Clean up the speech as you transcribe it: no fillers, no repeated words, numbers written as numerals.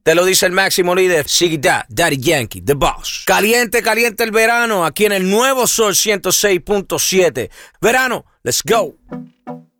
Te lo dice el máximo líder, Ziggy Daddy Yankee, The Boss. Caliente, caliente el verano, aquí en el nuevo Sol 106.7. Verano, let's go.